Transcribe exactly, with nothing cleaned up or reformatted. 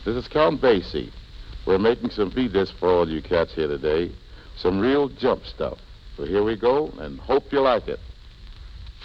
This is Count Basie. We're making some V-discs for all you cats here today. Some real jump stuff. So here we go, and hope you like it.